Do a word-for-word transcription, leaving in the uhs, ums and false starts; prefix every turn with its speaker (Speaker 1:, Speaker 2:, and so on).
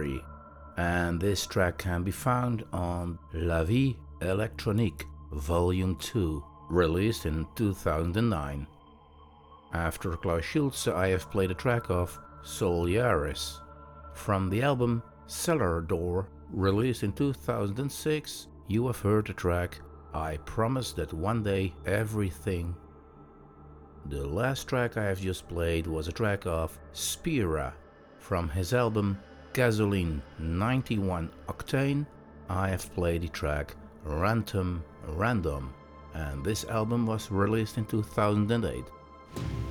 Speaker 1: February, and this track can be found on La Vie Electronique Volume two, released in two thousand nine. After Klaus Schulze, I have played a track of Soliaris from the album Cellar Door, released in two thousand six. You have heard the track I Promise That One Day Everything. The last track I have just played was a track of Spira from his album Gasoline ninety-one Octane. I have played the track Random Random, and this album was released in two thousand eight.